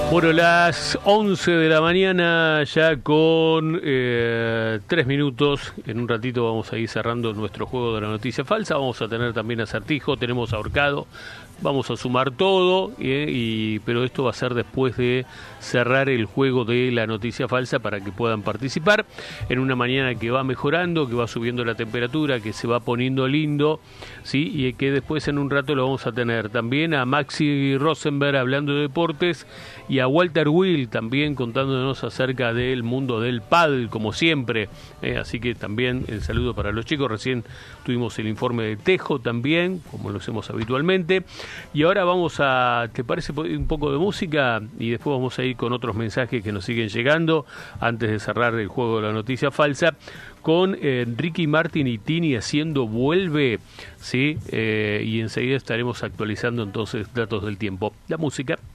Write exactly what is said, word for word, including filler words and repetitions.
Bueno, las once de la mañana ya con eh, tres minutos. En un ratito vamos a ir cerrando nuestro juego de la noticia falsa. Vamos a tener también acertijo, tenemos ahorcado. Vamos a sumar todo, eh, y, pero esto va a ser después de cerrar el juego de la noticia falsa para que puedan participar en una mañana que va mejorando, que va subiendo la temperatura, que se va poniendo lindo, ¿sí? Y que después en un rato lo vamos a tener también a Maxi Rosenberg hablando de deportes y a Walter Will también contándonos acerca del mundo del pádel, como siempre. Eh, así que también el saludo para los chicos. Recién tuvimos el informe de Tejo también, como lo hacemos habitualmente. Y ahora vamos a, ¿te parece un poco de música? Y después vamos a ir con otros mensajes que nos siguen llegando antes de cerrar el juego de la noticia falsa, con eh, Ricky Martin y Tini haciendo Vuelve, ¿sí? Eh, y enseguida estaremos actualizando entonces datos del tiempo. La música.